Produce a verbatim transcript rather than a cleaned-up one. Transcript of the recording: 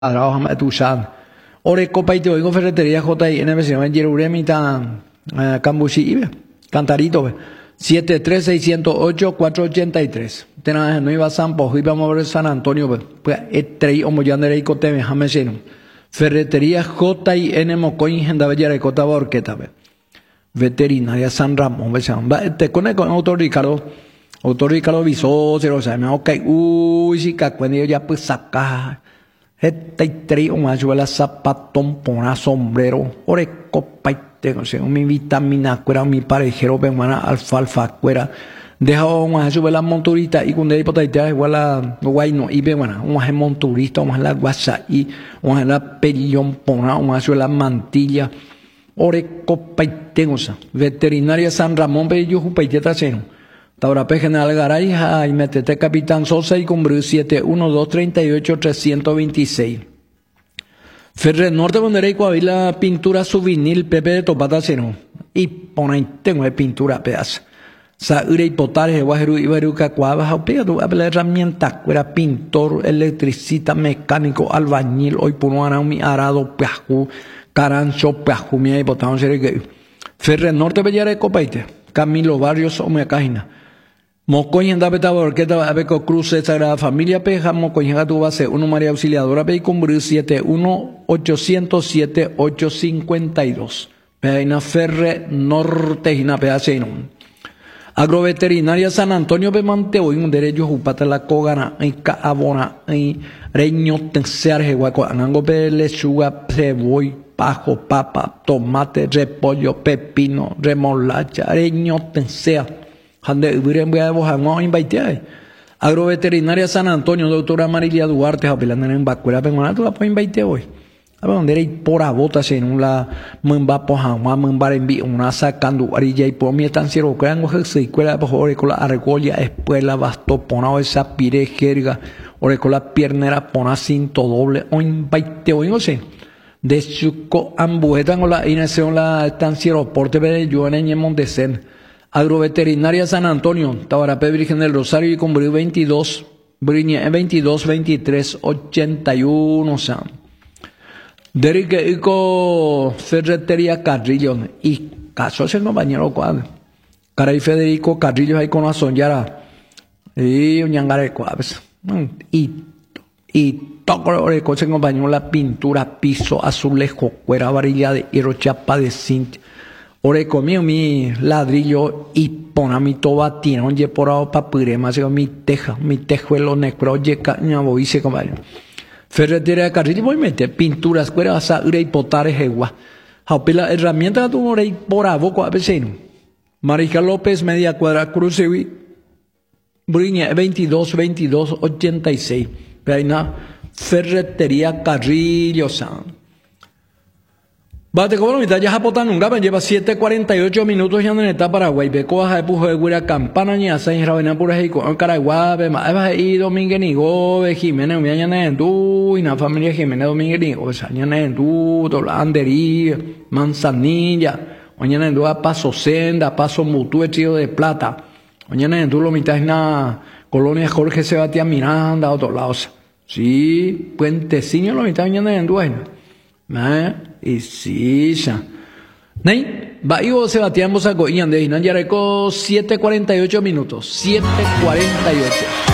Trabajamos tu shan. Ore copa y te oigo ferretería J I N vecino en Jeruremita Cambuchi Ibe. Cantarito siete tres seis cero ocho cuatro ocho tres. Tena no iba a San Pojo y vamos a ver San Antonio pues estrei o moyandere y cote me jamesino. Ferretería J I N Mocoin en Davellera y Cota Borqueta. Veterinaria San Ramón vecino. Te conecto con autor Ricardo. Autor Ricardo Viso, se lo sabe, ok, uy, si cacuenio ya pues saca. Este tres o más yo la zapatón pona sombrero, ore copa y tengo, o mi vitamina cuera, mi parejero, venga alfalfa cuera, deja más yo la monturita y cuando hay potita igual la guay no y venga una monturista, una la guasa y una la perillón pona, una yo la mantilla, ore copa y tengo, veterinaria San Ramón, pero yo jupa y te traseno. Taurape General Garay, y metete Capitán Sosa y Cumbrú siete uno dos tres ocho tres dos seis. Ferre Norte Bonderey Coavila pintura souvenir Pepe de Topata Seno. Y pone tengo de pintura pedazo. Sa ure y potare guajeru y veruca cuava, o pega tu herramienta, era pintor, electricista, mecánico, albañil, hoy punuana mi arado, peaju, carancho, peaju, mi y botón serio. Ferre Norte Bellare Copaite, Camilo Barrios o Meacajina. Mocoñ en Dabeta Borqueta, Abeco Cruz, Sagrada Familia Peja, Mocoñ en tu base, uno María Auxiliadora Peicumbrí, siete uno ocho cero siete ocho cinco dos. Peina Ferre Norte, Gina Pedaceno. Agroveterinaria San Antonio Pemanteo, y un derecho Jupata la Cogana, y Caabona, y Reño Tensearje, Guaco, Anango Lechuga, Ceboy, Pajo, Papa, Tomate, Repollo, Pepino, Remolacha, Reño Tensea. Hande ubiren voy a bojango invite. Agroveterinaria San Antonio, doctora Marilia Duarte, apelando en Bacuera, pero tú la puedes invite hoy. A ver, donde hay por abota, en una mamba pojama, mamba envío, una sacando arilla y por mi estanciero, crean ojex y cuela, por con la argolla, espuela, basto, ponao esa pire, jerga, ore con la piernera, pona cinto doble, o invite hoy, no sé. De chuco ambueta con la inacción la estanciero, porte de yo en el Montesen. Agroveterinaria San Antonio, Tabarapé Virgen del Rosario y Cumbrí veintidós, Briña veintidós veintitrés ochenta y uno, San. Derrique Ico Ferretería Carrillo y caso ese compañero cuadro. Caray Federico Carrillo ahí con la soñara y Uñangare Cuaves. Y y toco ese compañero la pintura, piso, azulejo, cuera, varilla de hierro, chapa de cinta. Ore comí mi ladrillo y pona mi tobatina, oye por ahora papirema, mi teja, mi tejuelo necro, oye caña boice compañero. Ferretería de Carrillo, voy a meter pinturas, cuera, asa, ure y potare, jegua. Jaupila, herramienta tu ore y por aboco a vecino. Marica López, media cuadra, crucevi, Briña, veintidós veintidós ochenta y seis. Peina, Ferretería Carrillo, San. Bate como mitad ya japotan nunca me lleva siete cuarenta y ocho minutos ya en esta Paraguay. Beco baja de pujo de guira campana ni hace en rabena pura y con Caraguabe, más baja y Domínguez ni Gobe, Jiménez, mi año en tú, y la familia Jiménez Domínguez ni Gobe, año en tú, Dolandería, Manzanilla, mañana en tú a Paso Senda, Paso Mutu, Chío de Plata, mañana en tú lo mitad en la colonia Jorge Sebastián Miranda, a otros lados. Sí, Puentecillo lo mitad mañana en tú, ¿eh? Y sí, ya. Ney, va y vos Sebastián Bosaco y Andrés Nayareco, siete cuarenta y ocho minutos, siete cuarenta y ocho.